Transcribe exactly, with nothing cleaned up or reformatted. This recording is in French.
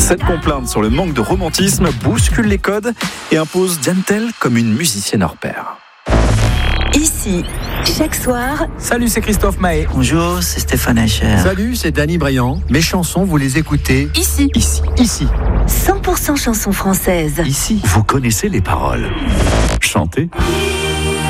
Cette complainte sur le manque de romantisme bouscule les codes et impose Diane Tell comme une musicienne hors pair. Ici, chaque soir. Salut, c'est Christophe Maé. Bonjour, c'est Stéphane Eicher. Salut, c'est Danny Briand. Mes chansons, vous les écoutez Ici. Ici. Ici. cent pour cent chansons françaises. Ici. Vous connaissez les paroles. Chantez.